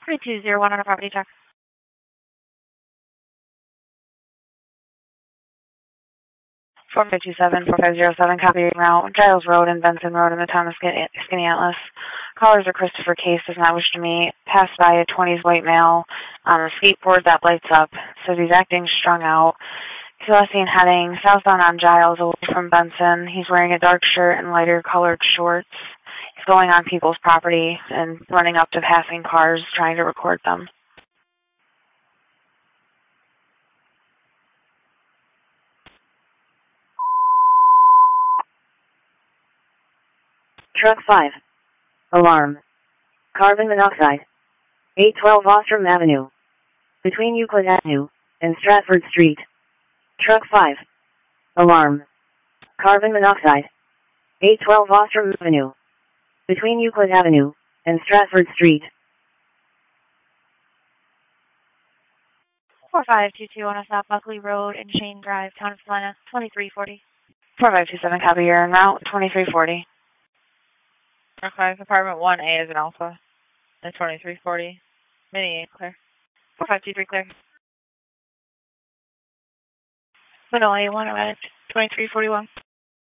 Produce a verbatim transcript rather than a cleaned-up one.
three two zero one on a property check. four five two seven, four five zero seven, copy route, Giles Road and Benson Road in the town of Skinny, Skinny Atlas. Callers are Christopher Case, does not wish to meet. Passed by a twenties white male on a skateboard that lights up. Says he's acting strung out. He's last seen heading southbound on Giles away from Benson. He's wearing a dark shirt and lighter colored shorts. He's going on people's property and running up to passing cars, trying to record them. Truck five. Alarm. Carbon monoxide. eight twelve Ostrom Avenue. Between Euclid Avenue and Stratford Street. Truck five. Alarm. Carbon monoxide. eight twelve Ostrom Avenue. Between Euclid Avenue and Stratford Street. four five two two on a South Buckley Road and Shane Drive, Town of Salina, twenty-three forty. four five two seven, copy your route, twenty-three forty. five, apartment one A is an alpha. And twenty-three forty. Mini A, clear. four five two three, clear. Middle A one, arrived, twenty-three forty-one.